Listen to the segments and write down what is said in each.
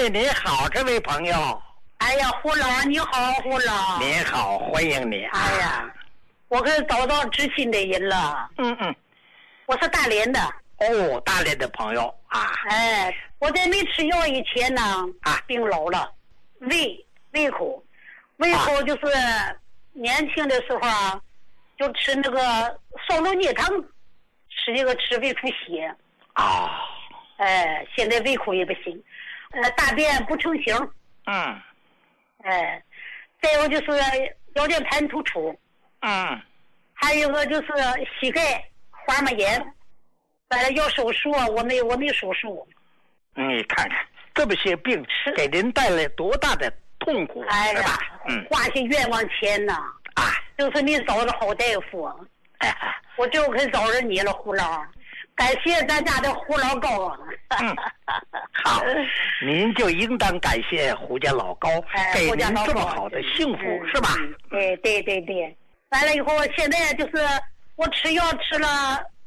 喂，你好，这位朋友。 哎呀，胡老你好，胡老。 您好，欢迎你。 哎呀，我可找到知心的人了。我是大连的。 哦，大连的朋友啊。 哎，我在没吃药以前呢，病老了，胃口就是年轻的时候啊，就吃那个烧肉泥汤，吃胃出血。哎，现在胃口也不行，大便不成形。哎，再有就是腰间盘突出。还有个就是膝盖滑膜炎，本来要手术，我没手术。 你看看这么些病给您带来多大的痛苦， 哎呀，花些冤枉钱呐！就是你找着好大夫，我就可以找着你了，胡老。感谢咱家的胡老高。 好，您就应当感谢胡家老高，给您这么好的幸福，是吧？ 对。完了以后，现在就是我吃药吃了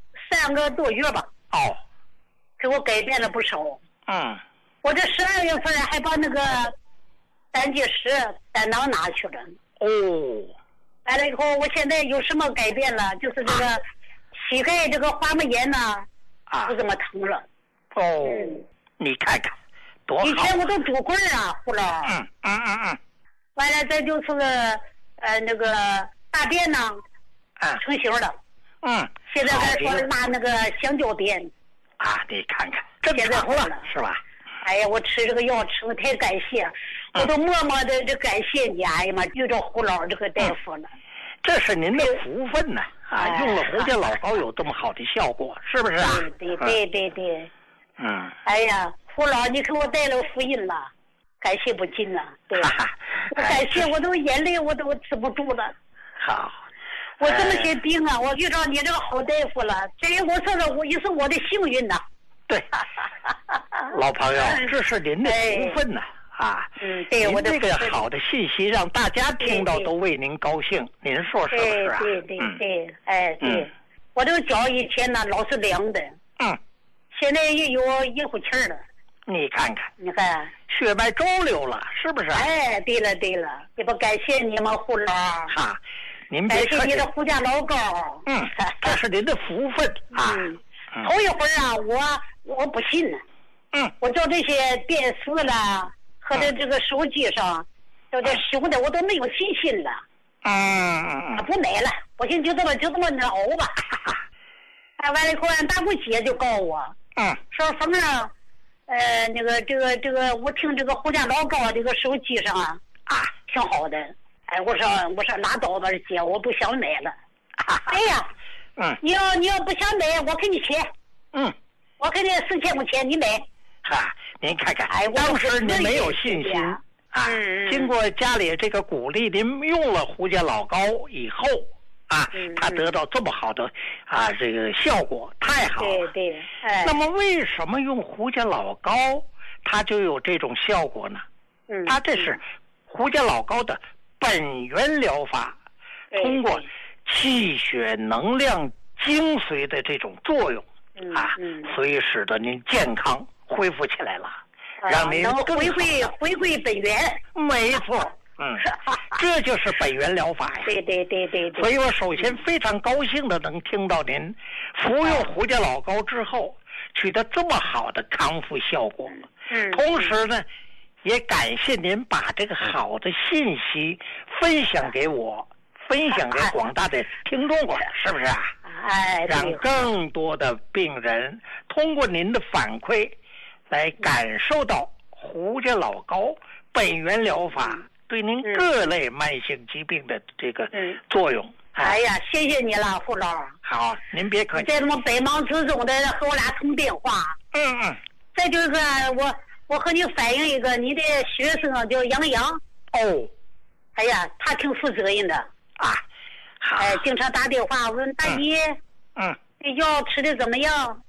3个多月吧。给我改变了不少。我这12月份还把那个胆结石胆囊拿去了。完了以后，我现在有什么改变了？就是这个膝盖这个滑膜炎呢，不怎么疼了。 你看看多好。 以前我都拄棍啊，胡老。完了，再就是那个大便呢，成型了。现在还说拉那个香蕉便。 你看看，正常了是吧？ 哎呀，我吃这个药吃的太感谢，我都默默的这感谢你。哎呀妈，就这胡老这个大夫了。 这是您的福分呐！用了胡家老高有这么好的效果，是不是啊？ 对。哎呀，胡老，你给我带了福音了，感谢不尽呐。对，我感谢，我都眼泪我都止不住了。 好， 我这么些病啊，我遇到你这个好大夫了，这我说的我也是我的幸运呐。 对，老朋友，这是您的福分呐。 对，我这个好的信息让大家听到都为您高兴，您说是不是啊？ 对，我这个脚以前呢老是凉的，现在也有一股气儿了。你看， 血脉周流了，是不是？ 哎，对了，这不感谢你们胡老。 您别客气。 感谢你的胡家老高。 这是您的福分啊。 头一会儿啊，我不信呢。我照这些电视了。和这个手机上，这熊的我都没有信心了。不买了，我寻思就这么熬吧。完了以后，俺大姑姐就告我，说凤啊，那个这个，我听这个胡家老高这个手机上挺好的。我说拉倒吧，姐，我不想买了。哎呀，你要不想买，我给你钱。我给你4000块钱，你买。 您看看，当时您没有信心经过家里这个鼓励，您用了胡家老高以后他得到这么好的这个效果，太好了。 对。 那么为什么用胡家老高，它就有这种效果呢？它这是胡家老高的本源疗法，通过气血能量精髓的这种作用所以使得您健康恢复起来了，让您能回归本源。 没错，这就是本源疗法呀。 对。 所以我首先非常高兴的能听到您服用胡家老高之后取得这么好的康复效果。同时呢，也感谢您把这个好的信息分享给我，分享给广大的听众了，是不是啊？让更多的病人通过您的反馈来感受到胡家老高本源疗法对您各类慢性疾病的这个作用。 哎呀，谢谢你了，胡老。 好，您别客气。 在这么百忙之中的和我俩通电话。再就是我和你反映一个，你的学生叫杨洋。哎呀，他挺负责任的经常打电话问大姨，这药吃的怎么样？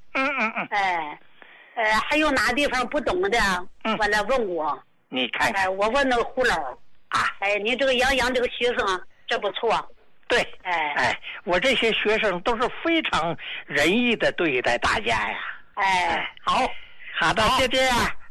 还有哪地方不懂的，完了问我。 你看看， 我问那个胡老你这个杨洋这个学生这不错。 对，我这些学生都是非常仁义的对待大家呀。 好的，谢谢啊。